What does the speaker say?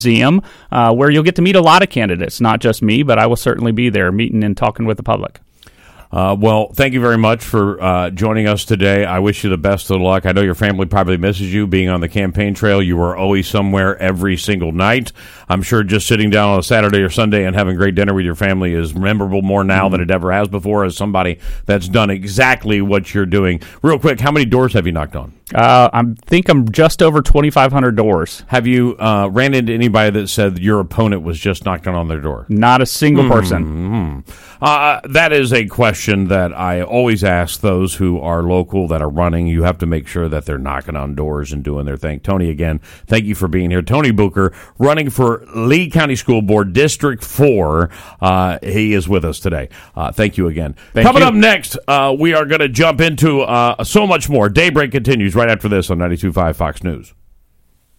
Museum, where you'll get to meet a lot of candidates, not just me, but I will certainly be there meeting and talking with the public. Well, thank you very much for joining us today. I wish you the best of luck. I know your family probably misses you being on the campaign trail. You were always somewhere every single night. I'm sure just sitting down on a Saturday or Sunday and having great dinner with your family is memorable more now than it ever has before, as somebody that's done exactly what you're doing. Real quick, how many doors have you knocked on? I think I'm just over 2,500 doors. Have you ran into anybody that said your opponent was just knocking on their door? Not a single person. That is a question that I always ask those who are local that are running. You have to make sure that they're knocking on doors and doing their thing. Tony, again, thank you for being here. Tony Booker, running for Lee County School Board District 4. He is with us today. Thank you again. Coming up next, we are going to jump into so much more. Daybreak continues right after this on 92.5 Fox News.